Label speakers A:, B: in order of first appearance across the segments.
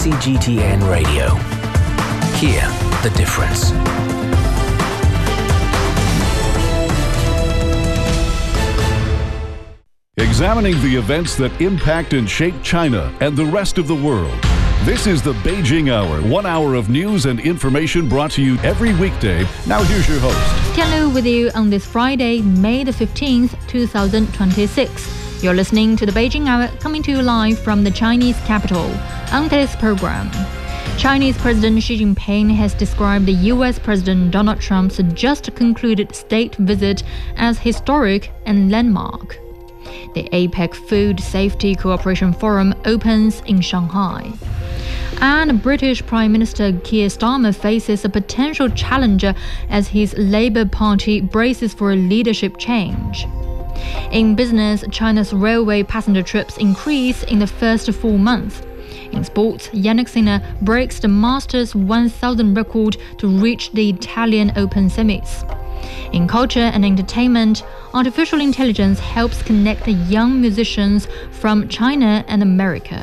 A: CGTN Radio. Hear the difference.
B: Examining the events that impact and shape China and the rest of the world. This is the Beijing Hour, 1 hour of news and information brought to you every weekday. Now here's your host.
C: Tian Lu with you on this Friday, May the 15th, 2026. You're listening to the Beijing Hour, coming to you live from the Chinese capital. On today's program, Chinese President Xi Jinping has described the U.S. President Donald Trump's just concluded state visit as historic and landmark. The APEC Food Safety Cooperation Forum opens in Shanghai. And British Prime Minister Keir Starmer faces a potential challenger as his Labour Party braces for a leadership change. In business, China's railway passenger trips increase in the first 4 months. In sports, Yannick Sinner breaks the Masters 1000 record to reach the Italian Open semis. In culture and entertainment, artificial intelligence helps connect young musicians from China and America.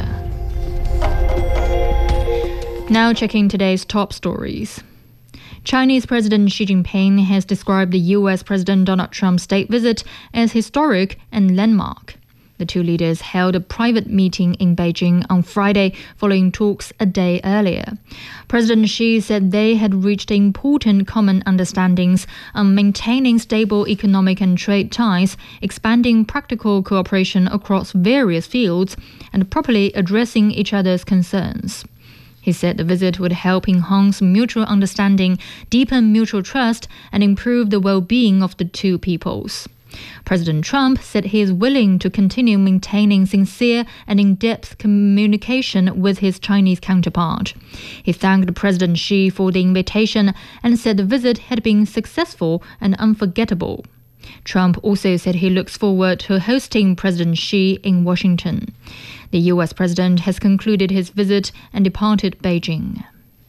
C: Now checking today's top stories. Chinese President Xi Jinping has described the U.S. President Donald Trump's state visit as historic and landmark. The two leaders held a private meeting in Beijing on Friday following talks a day earlier. President Xi said they had reached important common understandings on maintaining stable economic and trade ties, expanding practical cooperation across various fields, and properly addressing each other's concerns. He said the visit would help enhance mutual understanding, deepen mutual trust, and improve the well-being of the two peoples. President Trump said he is willing to continue maintaining sincere and in-depth communication with his Chinese counterpart. He thanked President Xi for the invitation and said the visit had been successful and unforgettable. Trump also said he looks forward to hosting President Xi in Washington. The U.S. president has concluded his visit and departed Beijing.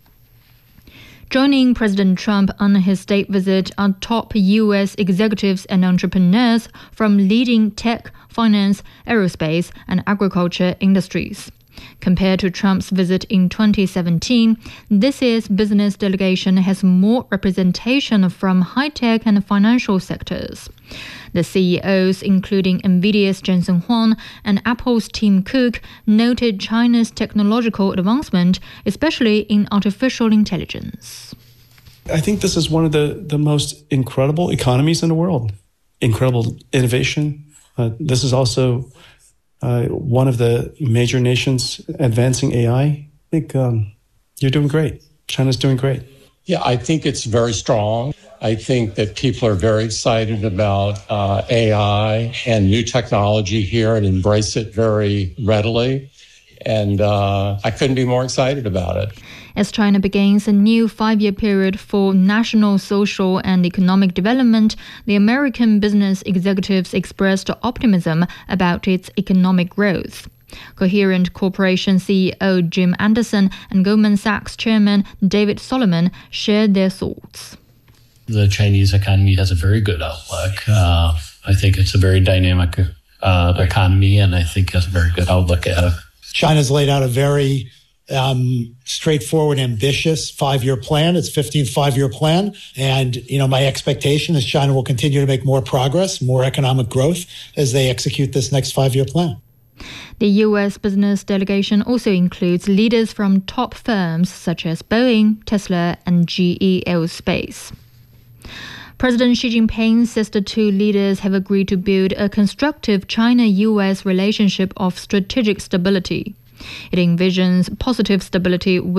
C: Joining President Trump on his state visit are top U.S. executives and entrepreneurs from leading tech, finance, aerospace, and agriculture industries. Compared to Trump's visit in 2017, this year's business delegation has more representation from high-tech and financial sectors. The CEOs, including NVIDIA's Jensen Huang and Apple's Tim Cook, noted China's technological advancement, especially in artificial intelligence.
D: I think this is one of the most incredible economies in the world. Incredible innovation. This is also one of the major nations advancing AI. I think you're doing great. China's doing great.
E: Yeah, I think it's very strong. I think that people are very excited about AI and new technology here and embrace it very readily. And I couldn't be more excited about it.
C: As China begins a new 5-year period for national, social, and economic development, the American business executives expressed optimism about its economic growth. Coherent Corporation CEO Jim Anderson and Goldman Sachs Chairman David Solomon shared their thoughts.
F: The Chinese economy has a very good outlook. I think it's a very dynamic economy, and I think has a very good outlook at it.
G: China's laid out a very straightforward, ambitious 5-year plan. It's 15th 5-year plan. And, my expectation is China will continue to make more progress, more economic growth as they execute this next 5-year plan.
C: The U.S. business delegation also includes leaders from top firms such as Boeing, Tesla, and GE Aerospace. President Xi Jinping says the two leaders have agreed to build a constructive China-U.S. relationship of strategic stability. It envisions positive stability